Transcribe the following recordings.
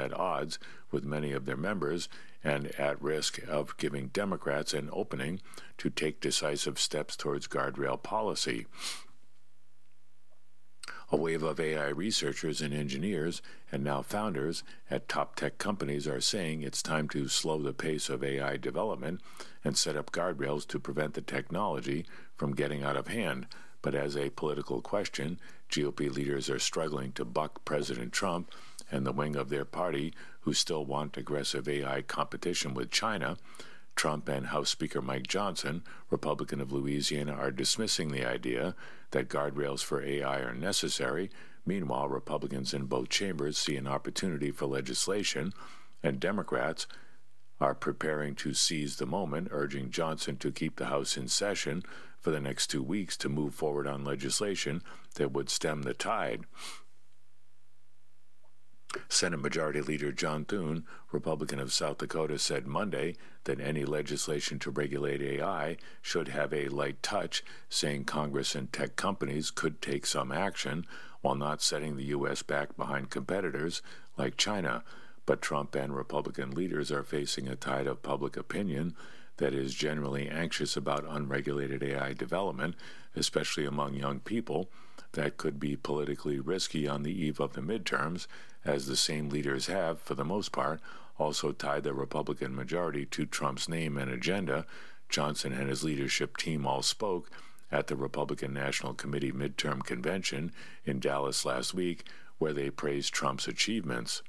at odds with many of their members and at risk of giving Democrats an opening to take decisive steps towards guardrail policy. A wave of AI researchers and engineers, and now founders at top tech companies, are saying it's time to slow the pace of AI development and set up guardrails to prevent the technology from getting out of hand. But as a political question, GOP leaders are struggling to buck President Trump and the wing of their party who still want aggressive AI competition with China. Trump and House Speaker Mike Johnson, Republican of Louisiana, are dismissing the idea that guardrails for AI are necessary. Meanwhile, Republicans in both chambers see an opportunity for legislation, and Democrats are preparing to seize the moment, urging Johnson to keep the House in session for the next 2 weeks to move forward on legislation that would stem the tide. Senate Majority Leader John Thune, Republican of South Dakota, said Monday that any legislation to regulate AI should have a light touch, saying Congress and tech companies could take some action while not setting the U.S. back behind competitors like China. But Trump and Republican leaders are facing a tide of public opinion that is generally anxious about unregulated AI development, especially among young people, that could be politically risky on the eve of the midterms, as the same leaders have, for the most part, also tied the Republican majority to Trump's name and agenda. Johnson and his leadership team all spoke at the Republican National Committee midterm convention in Dallas last week, where they praised Trump's achievements.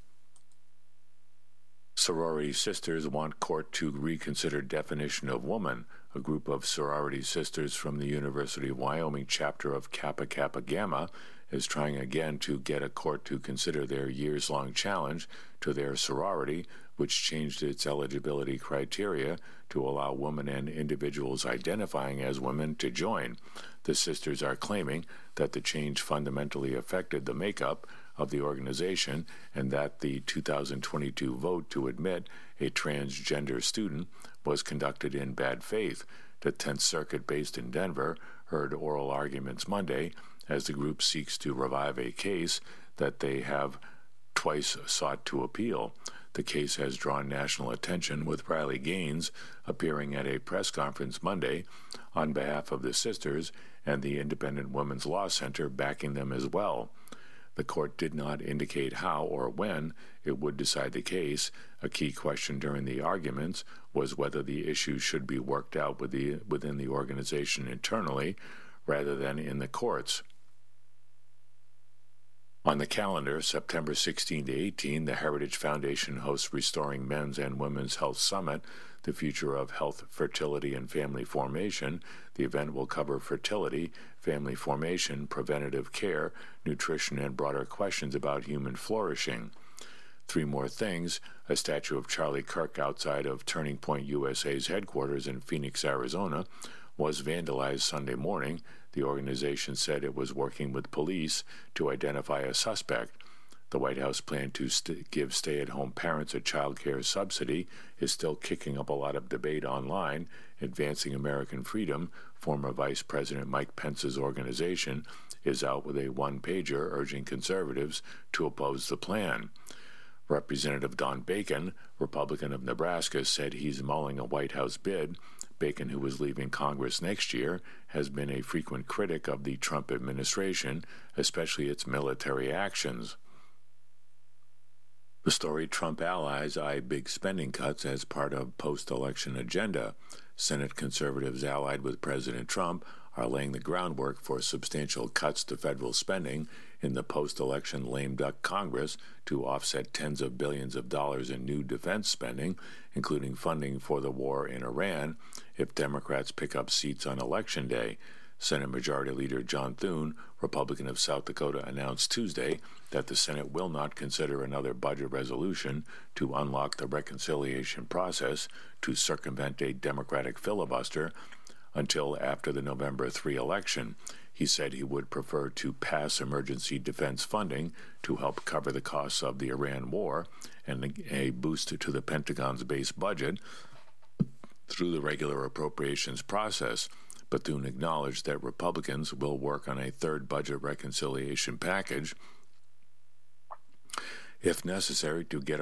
Sorority sisters want court to reconsider definition of woman. A group of sorority sisters from the University of Wyoming chapter of Kappa Kappa Gamma is trying again to get a court to consider their years-long challenge to their sorority, which changed its eligibility criteria to allow women and individuals identifying as women to join. The sisters are claiming that the change fundamentally affected the makeup of the organization and that the 2022 vote to admit a transgender student was conducted in bad faith. The 10th Circuit, based in Denver, heard oral arguments Monday as the group seeks to revive a case that they have twice sought to appeal. The case has drawn national attention, with Riley Gaines appearing at a press conference Monday on behalf of the sisters and the Independent Women's Law Center backing them as well. The court did not indicate how or when it would decide the case. A key question during the arguments was whether the issue should be worked out within the organization internally rather than in the courts. On the calendar, September 16 to 18, the Heritage Foundation hosts Restoring Men's and Women's Health Summit, the future of health, fertility, and family formation. The event will cover fertility, family formation, preventative care, nutrition, and broader questions about human flourishing. Three more things: a statue of Charlie Kirk outside of Turning Point USA's headquarters in Phoenix, Arizona, was vandalized Sunday morning. The organization said it was working with police to identify a suspect. The White House plan to give stay-at-home parents a child care subsidy is still kicking up a lot of debate online. Advancing American Freedom, former Vice President Mike Pence's organization, is out with a one-pager urging conservatives to oppose the plan. Representative Don Bacon, Republican of Nebraska, said he's mulling a White House bid. Bacon, who is leaving Congress next year, has been a frequent critic of the Trump administration, especially its military actions. The story: Trump allies eye big spending cuts as part of post-election agenda. Senate conservatives allied with President Trump are laying the groundwork for substantial cuts to federal spending in the post-election lame duck Congress to offset tens of billions of dollars in new defense spending, including funding for the war in Iran, if Democrats pick up seats on Election Day. Senate Majority Leader John Thune, Republican of South Dakota, announced Tuesday that the Senate will not consider another budget resolution to unlock the reconciliation process to circumvent a Democratic filibuster until after the November 3 election. He said he would prefer to pass emergency defense funding to help cover the costs of the Iran war and a boost to the Pentagon's base budget through the regular appropriations process. Bethune acknowledged that Republicans will work on a third budget reconciliation package if necessary to get